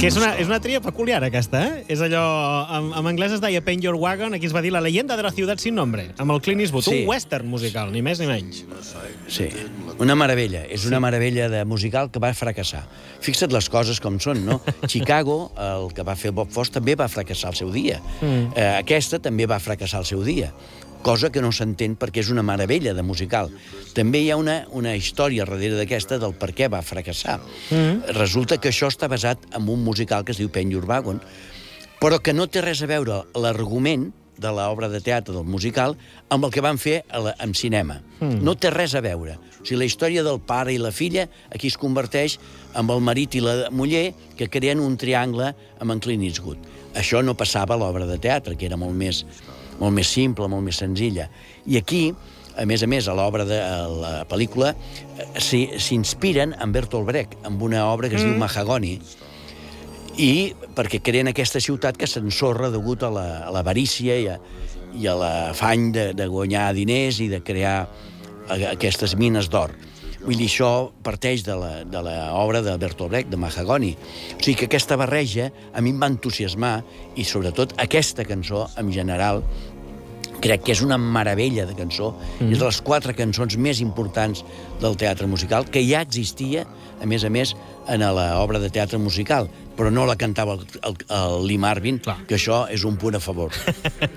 Que és una tria peculiar, aquesta, eh? És allò... En anglès es deia Paint Your Wagon, aquí es va dir La leyenda de la ciutat sin nombre, amb el Clint Eastwood, Sí. un western musical, ni més ni menys. Sí, una meravella. És una meravella de musical que va fracassar. Fixa't les coses com són, no? Chicago, el que va fer Bob Fosse, també va fracassar al seu dia. Aquesta també va fracassar al seu dia, cosa que no s'entén perquè és una meravella de musical. També hi ha una història darrere d'aquesta del per què va fracassar. Resulta que això està basat en un musical que es diu Paint Your Wagon, però que no té res a veure l'argument de l'obra de teatre del musical amb el que van fer en cinema. No té res a veure. O sigui, la història del pare i la filla aquí es converteix amb el marit i la muller que creen un triangle amb en Clint Eastwood. Això no passava a l'obra de teatre, que era molt més simple, molt més senzilla. I aquí, a més, a l'obra de la pel·lícula, s'inspiren en Bertolt Brecht, amb una obra que es diu Mahagoni, i perquè creen aquesta ciutat que s'ensorra degut a l'avarícia i a l'afany de guanyar diners i de crear aquestes mines d'or. Vull dir, això parteix de l'obra de Bertolt Brecht, de Mahagoni. O sigui que aquesta barreja a mi em va entusiasmar i, sobretot, aquesta cançó, en general, crec que és una meravella de cançó. És de les 4 cançons més importants del teatre musical, que ja existia, a més, en l'obra de teatre musical, però no la cantava el Lee Marvin, que això és un punt a favor.